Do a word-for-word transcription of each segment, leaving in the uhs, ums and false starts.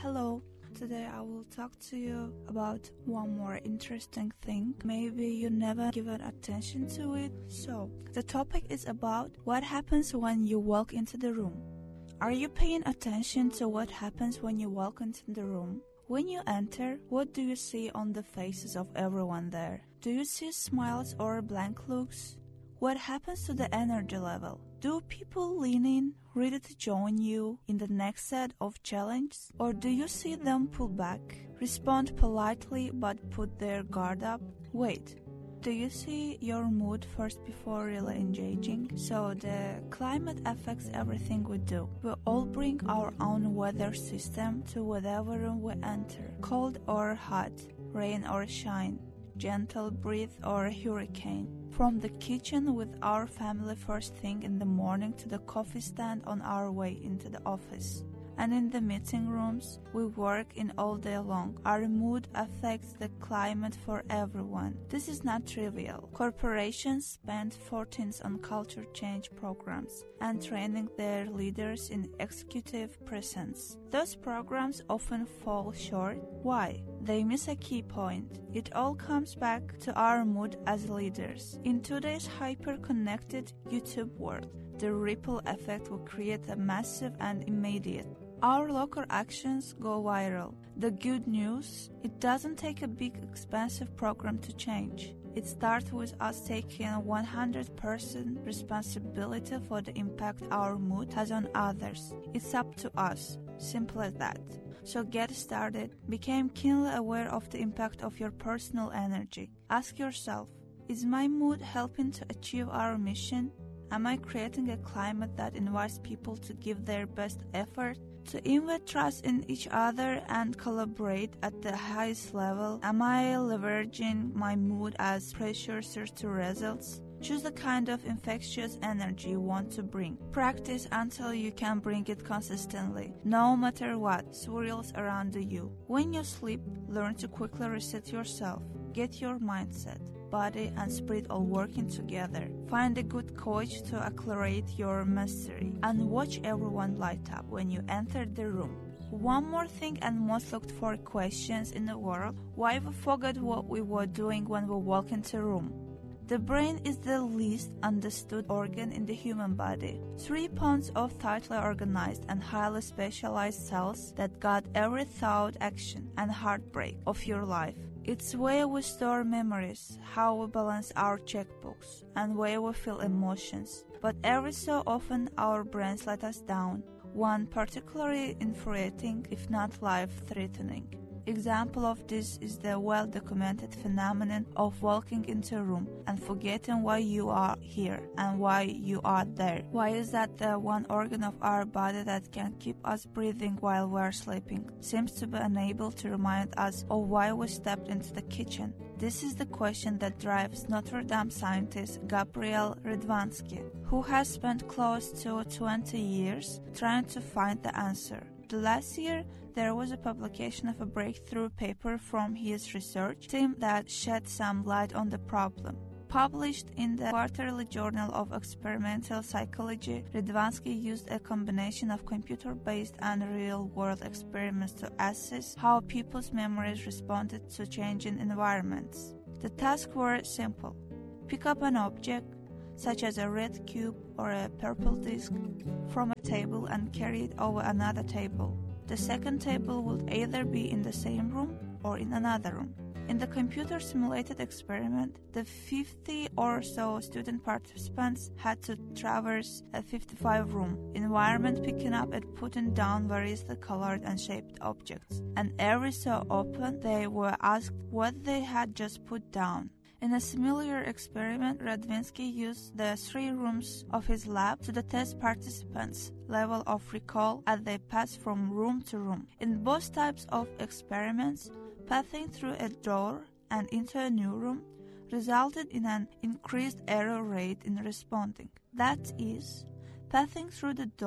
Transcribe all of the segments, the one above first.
Hello, today I will talk to you about one more interesting thing. Maybe you never given attention to it. So, the topic is about what happens when you walk into the room. Are you paying attention to what happens when you walk into the room? When you enter, what do you see on the faces of everyone there? Do you see smiles or blank looks? What happens to the energy level? Do people lean in, ready to join you in the next set of challenges? Or do you see them pull back, respond politely but put their guard up? Wait, do you see your mood first before really engaging? So the climate affects everything we do. We all bring our own weather system to whatever room we enter. Cold or hot, rain or shine, gentle breeze or hurricane. From the kitchen with our family first thing in the morning to the coffee stand on our way into the office. And in the meeting rooms we work in all day long. Our mood affects the climate for everyone. This is not trivial. Corporations spend fortunes on culture change programs and training their leaders in executive presence. Those programs often fall short. Why? They miss a key point. It all comes back to our mood as leaders. In today's hyper-connected YouTube world, the ripple effect will create a massive and immediate. Our local actions go viral. The good news, it doesn't take a big expensive program to change. It starts with us taking one hundred percent responsibility for the impact our mood has on others. It's up to us. Simple as that. So get started. Become keenly aware of the impact of your personal energy. Ask yourself, is my mood helping to achieve our mission? Am I creating a climate that invites people to give their best effort? To invite trust in each other and collaborate at the highest level? Am I leveraging my mood as precursor to results? Choose the kind of infectious energy you want to bring. Practice until you can bring it consistently, no matter what swirls around you. When you sleep, learn to quickly reset yourself. Get your mindset, body, and spirit all working together. Find a good coach to accelerate your mastery, and watch everyone light up when you enter the room. One more thing and most looked for questions in the world: why we forgot what we were doing when we walk into a room? The brain is the least understood organ in the human body. Three pounds of tightly organized and highly specialized cells that guide every thought, action, and heartbreak of your life. It's where we store memories, how we balance our checkbooks, and where we feel emotions. But every so often our brains let us down. One particularly infuriating, if not life-threatening example of this is the well-documented phenomenon of walking into a room and forgetting why you are here and why you are there. Why is that the one organ of our body that can keep us breathing while we're sleeping seems to be unable to remind us of why we stepped into the kitchen? This is the question that drives Notre Dame scientist Gabriel Radvansky, who has spent close to twenty years trying to find the answer. The last year, there was a publication of a breakthrough paper from his research team that shed some light on the problem. Published in the Quarterly Journal of Experimental Psychology, Radvansky used a combination of computer-based and real-world experiments to assess how people's memories responded to changing environments. The tasks were simple. Pick up an object, such as a red cube or a purple disc, from a table and carry it over another table. The second table would either be in the same room or in another room. In the computer-simulated experiment, the fifty or so student participants had to traverse a fifty-five room environment, picking up and putting down variously colored and shaped objects. And every so often, they were asked what they had just put down. In a similar experiment, Radvansky used the three rooms of his lab to test participants' level of recall as they passed from room to room. In both types of experiments, passing through a door and into a new room resulted in an increased error rate in responding. That is, passing through the door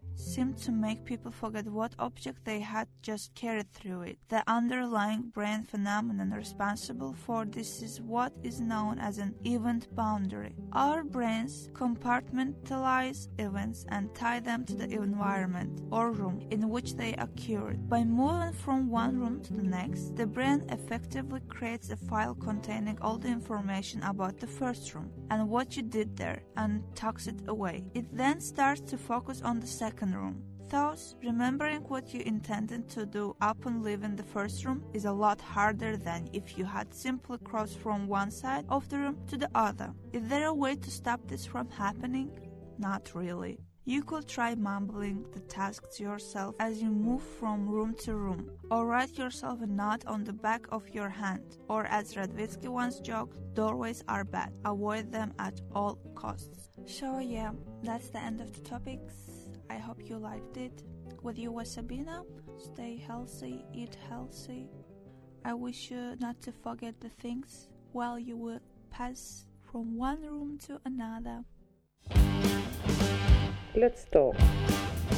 seemed to make people forget what object they had just carried through it. The underlying brain phenomenon responsible for this is what is known as an event boundary. Our brains compartmentalize events and tie them to the environment or room in which they occurred. By moving from one room to the next, the brain effectively creates a file containing all the information about the first room and what you did there and tucks it away. It then starts to focus on the second room. Thus, remembering what you intended to do upon leaving the first room is a lot harder than if you had simply crossed from one side of the room to the other. Is there a way to stop this from happening? Not really. You could try mumbling the task to yourself as you move from room to room, or write yourself a note on the back of your hand, or as Radvitsky once joked, doorways are bad, avoid them at all costs. So yeah, that's the end of the topics. I hope you liked it. With you was Sabina. Stay healthy, eat healthy. I wish you not to forget the things while you will pass from one room to another. Let's talk.